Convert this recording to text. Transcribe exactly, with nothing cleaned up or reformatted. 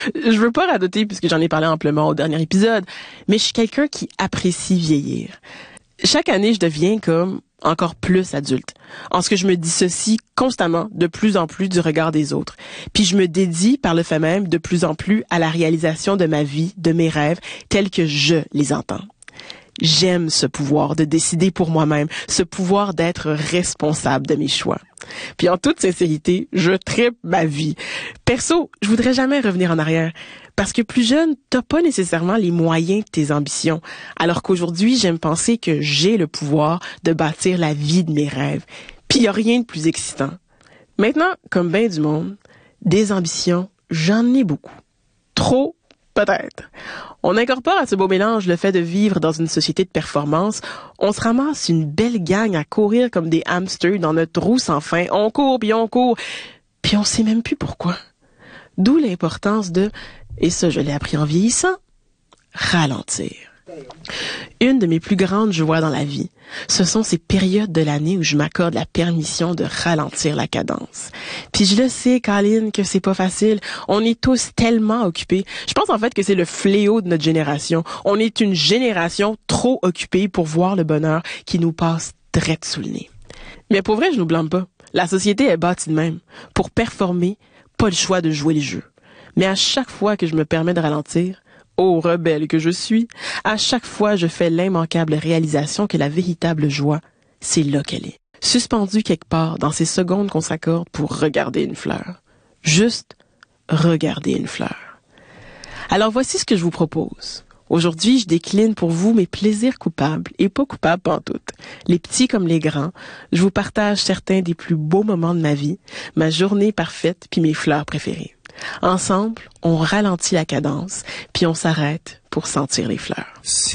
Je veux pas radoter puisque j'en ai parlé amplement au dernier épisode, mais je suis quelqu'un qui apprécie vieillir. Chaque année, je deviens comme encore plus adulte, en ce que je me dissocie constamment de plus en plus du regard des autres. Puis je me dédie par le fait même de plus en plus à la réalisation de ma vie, de mes rêves, tels que je les entends. J'aime ce pouvoir de décider pour moi-même, ce pouvoir d'être responsable de mes choix. Puis en toute sincérité, je tripe ma vie. Perso, je voudrais jamais revenir en arrière. Parce que plus jeune, t'as pas nécessairement les moyens de tes ambitions. Alors qu'aujourd'hui, j'aime penser que j'ai le pouvoir de bâtir la vie de mes rêves. Puis y a rien de plus excitant. Maintenant, comme ben du monde, des ambitions, j'en ai beaucoup. Trop, peut-être. On incorpore à ce beau mélange le fait de vivre dans une société de performance. On se ramasse une belle gang à courir comme des hamsters dans notre roue sans fin. On court, puis on court, puis on sait même plus pourquoi. D'où l'importance de, et ça je l'ai appris en vieillissant, ralentir. Une de mes plus grandes joies dans la vie, ce sont ces périodes de l'année où je m'accorde la permission de ralentir la cadence. Puis je le sais, Colin, que c'est pas facile. On est tous tellement occupés. Je pense en fait que c'est le fléau de notre génération. On est une génération trop occupée pour voir le bonheur qui nous passe direct sous le nez. Mais pour vrai, je nous blâme pas. La société est bâtie de même. Pour performer, pas le choix de jouer les jeux. Mais à chaque fois que je me permets de ralentir, ô rebelle que je suis, à chaque fois je fais l'immanquable réalisation que la véritable joie, c'est là qu'elle est. Suspendue quelque part dans ces secondes qu'on s'accorde pour regarder une fleur. Juste regarder une fleur. Alors voici ce que je vous propose. Aujourd'hui, je décline pour vous mes plaisirs coupables et pas coupables pantoute. Les petits comme les grands, je vous partage certains des plus beaux moments de ma vie, ma journée parfaite puis mes fleurs préférées. Ensemble, on ralentit la cadence, puis on s'arrête pour sentir les fleurs.